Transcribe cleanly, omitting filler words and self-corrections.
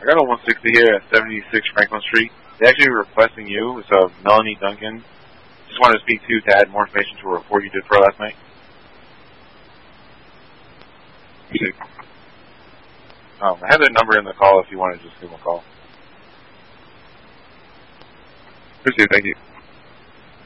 I got a 160 here at 76 Franklin Street. They're actually requesting you. It's Melanie Duncan. Just wanted to speak to you to add more information to a report you did for her last night. I have their number in the call if you want to just give them a call. Appreciate it. Thank you.